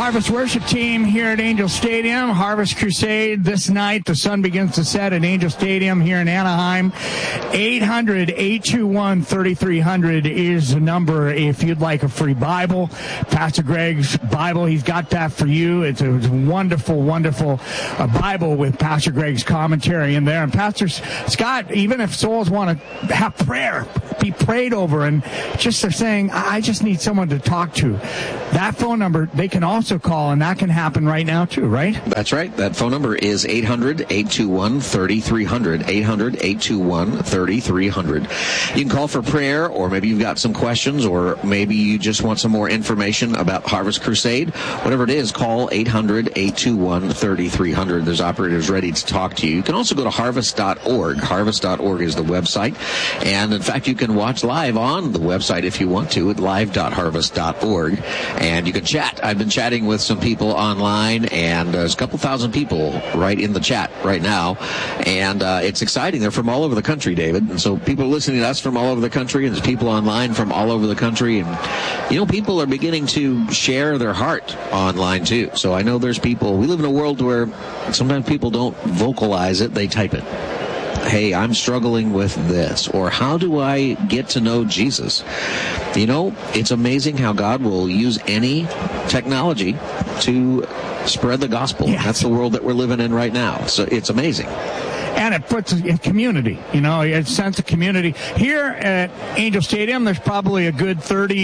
Harvest Worship Team here at Angel Stadium. Harvest Crusade this night. The sun begins to set at Angel Stadium here in Anaheim. 800-821-3300 is the number if you'd like a free Bible. Pastor Greg's Bible, he's got that for you. It's a wonderful, wonderful Bible with Pastor Greg's commentary in there. And Pastor Scott, even if souls want to have prayer, be prayed over, and just they're saying, I just need someone to talk to, that phone number, they can also call, and that can happen right now too, right? That's right. That phone number is 800-821-3300, 800-821-3300. You can call for prayer, or maybe you've got some questions, or maybe you just want some more information about Harvest Crusade. Whatever it is, call 800-821-3300. There's operators ready to talk to you. You can also go to harvest.org. Harvest.org is the website. And, in fact, you can watch live on the website if you want to at live.harvest.org. And you can chat. I've been chatting with some people online, and there's a couple thousand people right in the chat right now. And it's exciting. They're from all over the country, David. And so people are listening to us from all over the country, and there's people online from all over the country. And, people are beginning to share their heart online, too. So I know there's people. We live in a world where sometimes people don't vocalize it. They type it. Hey, I'm struggling with this, or how do I get to know Jesus? It's amazing how God will use any technology to spread the gospel. Yeah. That's the world that we're living in right now. So it's amazing. And it puts a community, a sense of community. Here at Angel Stadium, there's probably a good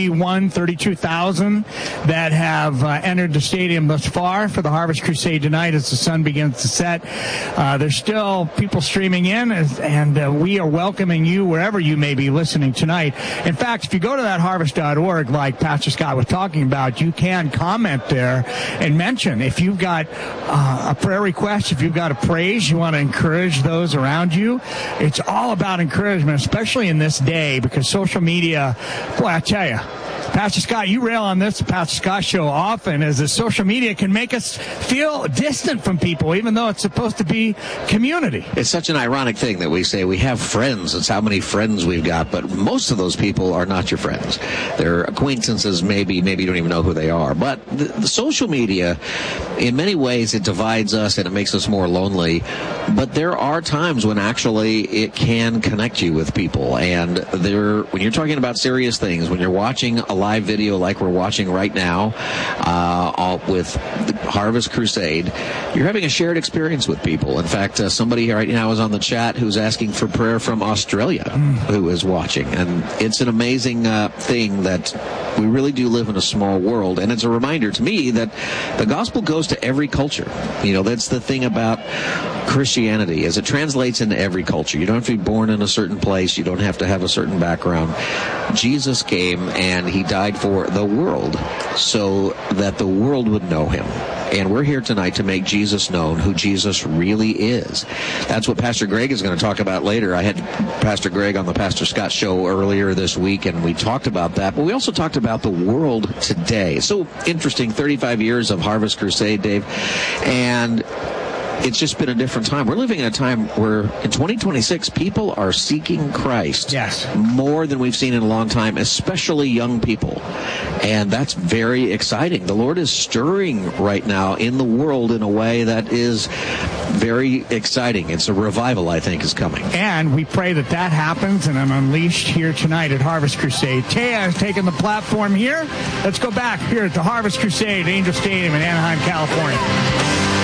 32,000 that have entered the stadium thus far for the Harvest Crusade tonight as the sun begins to set. There's still people streaming in, and we are welcoming you wherever you may be listening tonight. In fact, if you go to that harvest.org, like Pastor Scott was talking about, you can comment there and mention if you've got a prayer request, if you've got a praise, you want to encourage those around you. It's all about encouragement, especially in this day, because social media, boy, I tell you, Pastor Scott, you rail on this Pastor Scott show often, as the social media can make us feel distant from people, even though it's supposed to be community. It's such an ironic thing that we say we have friends. It's how many friends we've got, but most of those people are not your friends. They're acquaintances, maybe you don't even know who they are. But the social media, in many ways, it divides us and it makes us more lonely. But there are times when actually it can connect you with people. And when you're talking about serious things, when you're watching a live video like we're watching right now with the Harvest Crusade, you're having a shared experience with people. In fact, somebody right now is on the chat who's asking for prayer from Australia who is watching. And it's an amazing thing that we really do live in a small world. And it's a reminder to me that the gospel goes to every culture. That's the thing about Christianity, as it translates into every culture. You don't have to be born in a certain place. You don't have to have a certain background. Jesus came and he died for the world so that the world would know him. And we're here tonight to make Jesus known, who Jesus really is. That's what Pastor Greg is going to talk about later. I had Pastor Greg on the Pastor Scott show earlier this week, and we talked about that. But we also talked about the world today. So interesting, 35 years of Harvest Crusade, Dave. And it's just been a different time. We're living in a time where in 2026, people are seeking Christ more than we've seen in a long time, especially young people. And that's very exciting. The Lord is stirring right now in the world in a way that is very exciting. It's a revival, I think, is coming. And we pray that that happens and I'm unleashed here tonight at Harvest Crusade. Taya has taken the platform here. Let's go back here at the Harvest Crusade, Angel Stadium in Anaheim, California.